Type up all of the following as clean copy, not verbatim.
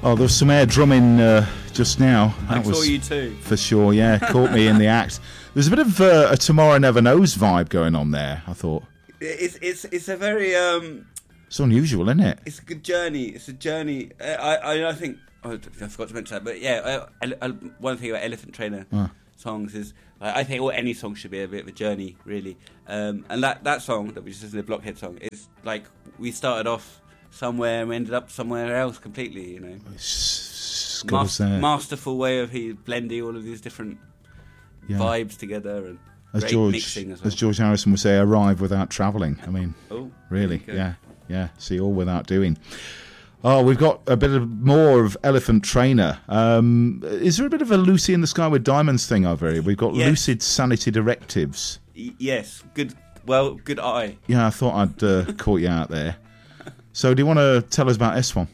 Oh, there was some air drumming just now. I saw you too. For sure, yeah. Caught me in the act. There's a bit of a Tomorrow Never Knows vibe going on there, I thought. It's a very... it's unusual, isn't it? It's a good journey. It's a journey. I think... Oh, I forgot to mention that. But yeah, one thing about Elephant Trainer songs is... I think any song should be a bit of a journey, really. And that song, that we just listened to, the Blockhead song, is like we started off somewhere and we ended up somewhere else completely, you know. Masterful way of blending all of these different vibes together and great mixing as well. As George Harrison would say, arrive without travelling. I mean, really, yeah. See, all without doing. Oh, we've got a bit more of Elephant Trainer. Is there a bit of a Lucy in the Sky with Diamonds thing over here? We've got Lucid Sanity Directives. Yes, good. Well, good eye. Yeah, I thought I'd caught you out there. So, do you want to tell us about S1?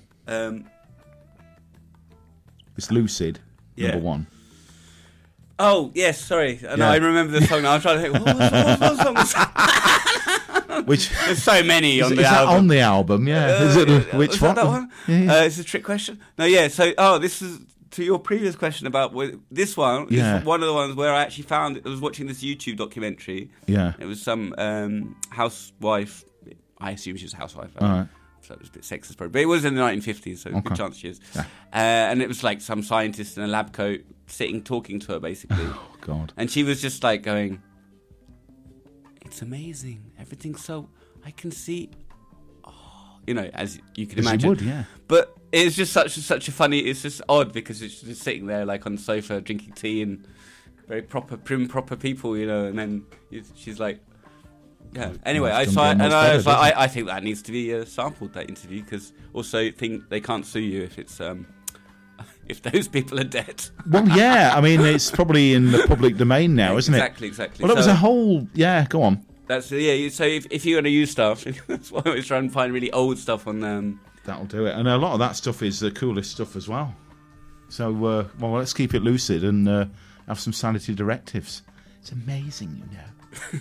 It's Lucid, number one. Oh, yes, sorry. No, I remember the song now. I'm trying to think, what song was that? There's so many on the album. Is that on the album, yeah. Is it which one? That one? Yeah. It's a trick question. No, yeah, so, this is to your previous question about this one. Is one of the ones where I actually found it. I was watching this YouTube documentary. Yeah. It was some housewife. I assume she was a housewife. All right. So it was a bit sexist, probably. But it was in the 1950s, so good chance she is. Yeah. And it was like some scientist in a lab coat talking to her, basically. Oh, God. And she was just like going, it's amazing. Everything's so... I can see... Oh, you know, as you can imagine. She would, yeah. But it's just such a funny... It's just odd because it's just sitting there like on the sofa drinking tea and very prim, proper people, you know, and then she's like... Yeah. Anyway, I think that needs to be sampled, that interview, because also think they can't sue you if it's if those people are dead. Well, yeah, I mean it's probably in the public domain now, isn't it? Exactly. Well, it was a whole. Yeah, go on. That's So if you're going to use stuff, that's why I always try and find really old stuff on. That'll do it, and a lot of that stuff is the coolest stuff as well. So, well, let's keep it lucid and have some sanity directives. It's amazing, you know.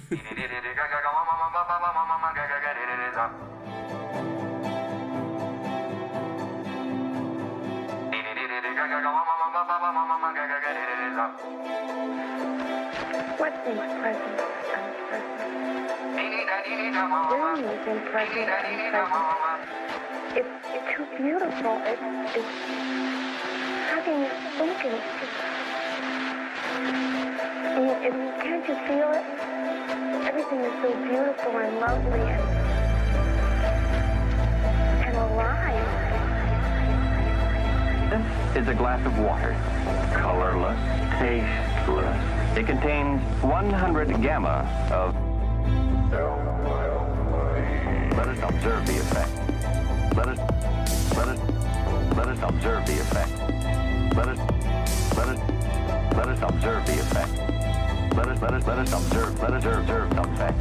What is present room is in present It's too beautiful. It's how can you think it? Can't you feel it? Everything is so beautiful and lovely and alive. This is a glass of water. Colorless, tasteless. It contains 100 gamma of... Let us observe the effect. Let us observe the effect. Let us observe the effect. Let us observe the effect.